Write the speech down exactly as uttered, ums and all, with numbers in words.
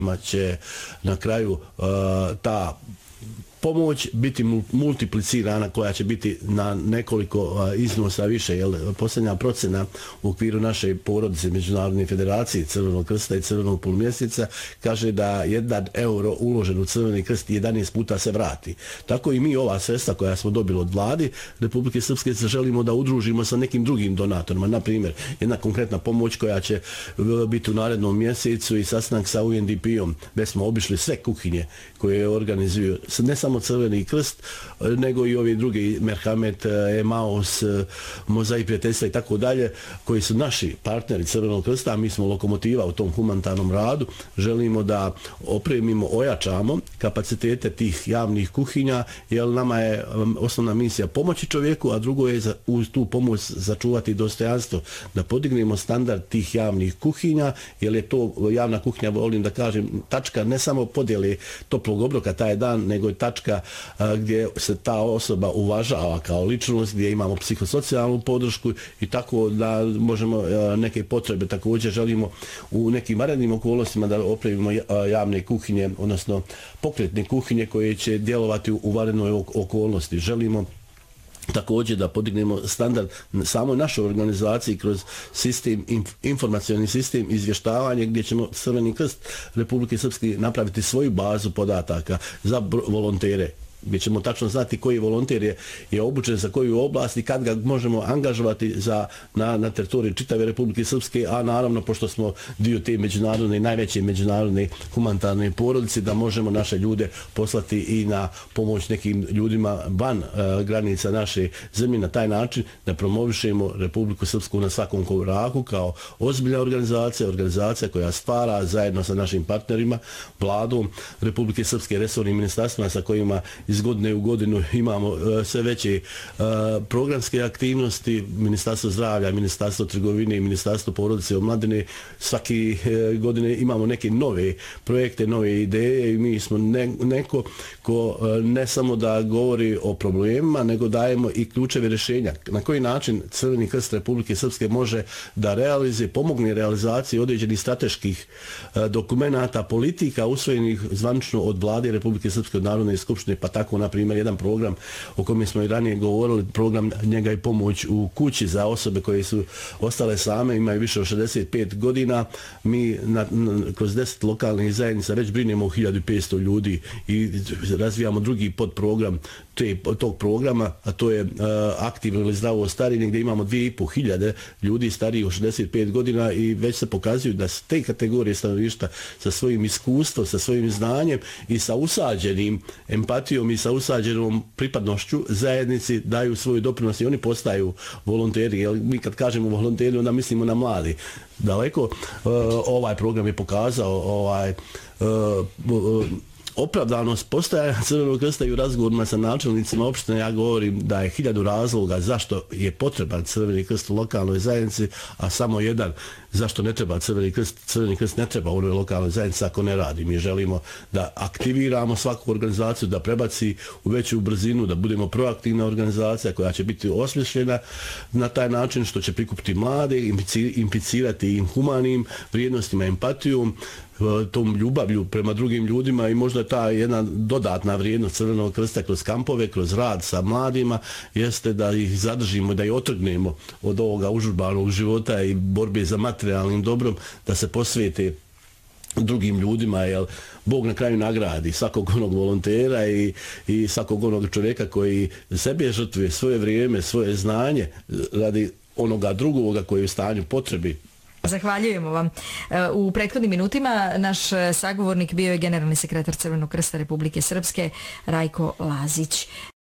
će na kraju uh, ta pomoć biti multiplicirana, koja će biti na nekoliko iznosa više, jer posljednja procena u okviru naše porodice Međunarodne federacije Crvenog krsta i Crvenog polumjeseca kaže da jedan euro uložen u Crveni krst jedanaest puta se vrati. Tako i mi ova sredstva koja smo dobili od vladi Republike Srpske želimo da udružimo sa nekim drugim donatorima. Na primjer, jedna konkretna pomoć koja će biti u narednom mjesecu i sastanak sa U N D P-om, već smo obišli sve kuhinje koje organizuju, ne samo Crveni krst, nego i ovi drugi, Merhamet, Emaus, Mozaik prijateljstva i tako dalje, koji su naši partneri Crvenog krsta, a mi smo lokomotiva u tom humanitarnom radu. Želimo da opremimo, ojačamo kapacitete tih javnih kuhinja, jer nama je osnovna misija pomoći čovjeku, a drugo je za, uz tu pomoć začuvati dostojanstvo, da podignemo standard tih javnih kuhinja, jer je to javna kuhinja, volim da kažem, tačka ne samo podjele toplog obroka taj dan, nego je tačka gdje se ta osoba uvažava kao ličnost, gdje imamo psihosocijalnu podršku i tako da možemo neke potrebe također želimo u nekim vanrednim okolnostima da opremimo javne kuhinje, odnosno pokretne kuhinje koje će djelovati u vanrednoj okolnosti. Želimo također da podignemo standard samo našoj organizaciji kroz sistem, informacioni sistem izvještavanja, gdje ćemo Crveni krst Republike Srpske napraviti svoju bazu podataka za volontere, gdje ćemo tačno znati koji volonter je, je obučen za koju oblast i kad ga možemo angažovati za, na, na teritoriju čitave Republike Srpske, a naravno, pošto smo dio te međunarodne, najveće međunarodne humanitarne porodice, da možemo naše ljude poslati i na pomoć nekim ljudima van uh, granica naše zemlje, na taj način da promovišemo Republiku Srpsku na svakom koraku kao ozbiljna organizacija, organizacija koja stvara zajedno sa našim partnerima, vladom Republike Srpske, resornim ministarstvima sa kojima iz godine u godinu imamo uh, sve veće uh, programske aktivnosti. Ministarstvo zdravlja, Ministarstvo trgovine i Ministarstvo porodice i omladine, svaki uh, godine imamo neke nove projekte, nove ideje i mi smo ne, neko ko uh, ne samo da govori o problemima, nego dajemo i ključeve rješenja. Na koji način Crveni krst Republike Srpske može da realizuje, pomogne realizaciji određenih strateških uh, dokumenata, politika usvojenih zvanično od vlade Republike Srpske, od Narodne skupštine, pa tako, na primjer, jedan program o kojem smo i ranije govorili, program Njega i pomoć u kući za osobe koje su ostale same, imaju više od šezdeset pet godina. Mi na, na, kroz deset lokalnih zajednica već brinemo o hiljadu petsto ljudi i razvijamo drugi podprogram te, tog programa, a to je uh, aktivno ili zdravo starenje, gdje imamo dvije i pol hiljade ljudi stariji od šezdeset pet godina i već se pokazuju da su te kategorije stanovništva sa svojim iskustvom, sa svojim znanjem i sa usađenim empatijom i sa usađenom pripadnošću zajednici daju svoju doprinos i oni postaju volonteri. Jer mi kad kažemo volonteri, onda mislimo na mladi. Daleko uh, ovaj program je pokazao ovaj uh, uh, opravdanost postojanja Crvenog krsta i u razgovorima sa načelnicima opštine. Ja govorim da je hiljadu razloga zašto je potreban Crveni krst u lokalnoj zajednici, a samo jedan zašto ne treba Crveni krst. Crveni krst ne treba u onoj lokalnoj zajednici ako ne radi. Mi želimo da aktiviramo svaku organizaciju, da prebaci u veću brzinu, da budemo proaktivna organizacija koja će biti osmišljena na taj način što će prikupiti mlade, implicirati im humanim vrijednostima, empatijom, tom ljubavlju prema drugim ljudima i možda ta jedna dodatna vrijednost Crvenog krsta kroz kampove, kroz rad sa mladima jeste da ih zadržimo, da ih otrgnemo od ovoga užurbanog života i borbe za materijalnim dobrom, da se posvete drugim ljudima, jer Bog na kraju nagradi svakog onog volontera i, i svakog onog čovjeka koji sebe žrtvuje, svoje vrijeme, svoje znanje radi onoga drugoga koji je u stanju potrebi. Zahvaljujemo vam. U prethodnim minutima naš sagovornik bio je generalni sekretar Crvenog krsta Republike Srpske Rajko Lazić.